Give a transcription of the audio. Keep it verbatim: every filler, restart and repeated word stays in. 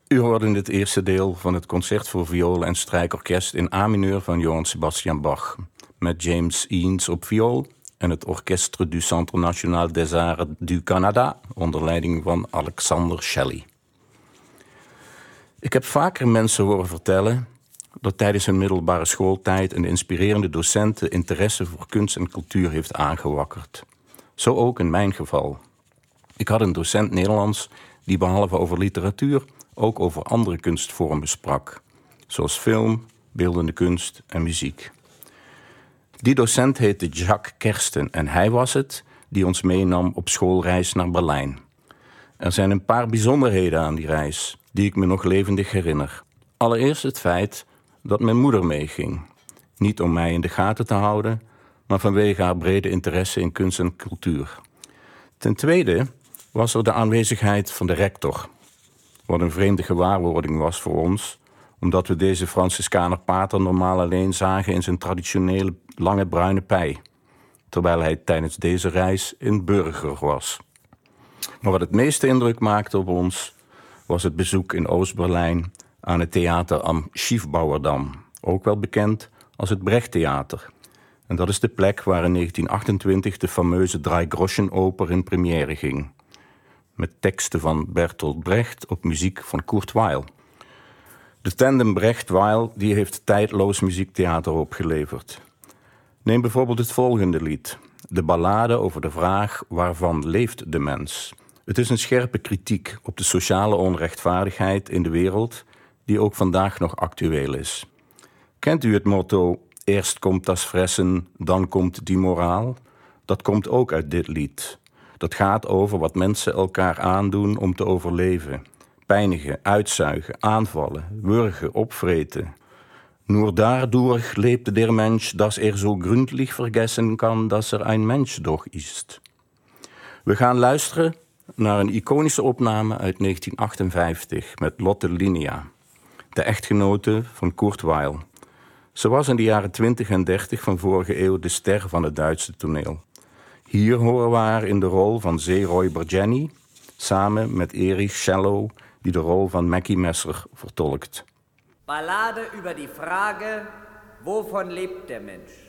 U hoorde in het eerste deel van het concert voor viool en strijkorkest in A mineur van Johann Sebastian Bach, met James Eanes op viool en het Orchestre du Centre National des Arts du Canada onder leiding van Alexander Shelley. Ik heb vaker mensen horen vertellen dat tijdens hun middelbare schooltijd een inspirerende docent de interesse voor kunst en cultuur heeft aangewakkerd. Zo ook in mijn geval. Ik had een docent Nederlands die behalve over literatuur ook over andere kunstvormen sprak, zoals film, beeldende kunst en muziek. Die docent heette Jacques Kersten en hij was het die ons meenam op schoolreis naar Berlijn. Er zijn een paar bijzonderheden aan die reis die ik me nog levendig herinner. Allereerst het feit dat mijn moeder meeging. Niet om mij in de gaten te houden, maar vanwege haar brede interesse in kunst en cultuur. Ten tweede was er de aanwezigheid van de rector. Wat een vreemde gewaarwording was voor ons, omdat we deze Franciscaner pater normaal alleen zagen in zijn traditionele lange bruine pij, terwijl hij tijdens deze reis in burger was. Maar wat het meeste indruk maakte op ons, was het bezoek in Oost-Berlijn aan het theater am Schiefbauerdam, ook wel bekend als het Brechttheater. En dat is de plek waar in negentien achtentwintig de fameuze Drei-Groschen-oper in première ging, met teksten van Bertolt Brecht op muziek van Kurt Weill. De tandem Brecht-Weill die heeft tijdloos muziektheater opgeleverd. Neem bijvoorbeeld het volgende lied, de ballade over de vraag waarvan leeft de mens. Het is een scherpe kritiek op de sociale onrechtvaardigheid in de wereld die ook vandaag nog actueel is. Kent u het motto, eerst komt das fressen, dan komt die moraal? Dat komt ook uit dit lied. Dat gaat over wat mensen elkaar aandoen om te overleven. Pijnigen, uitzuigen, aanvallen, wurgen, opvreten. Nur dadurch lebt der Mensch, dass er so gründlich vergessen kann, dass er ein Mensch doch ist. We gaan luisteren naar een iconische opname uit negentien achtenvijftig met Lotte Linnea, de echtgenote van Kurt Weill. Ze was in de jaren twintig en dertig van vorige eeuw de ster van het Duitse toneel. Hier horen we haar in de rol van Seeräuber Jenny, samen met Erich Schellow, die de rol van Mackie Messer vertolkt. Ballade über die Frage, wovon lebt der Mensch?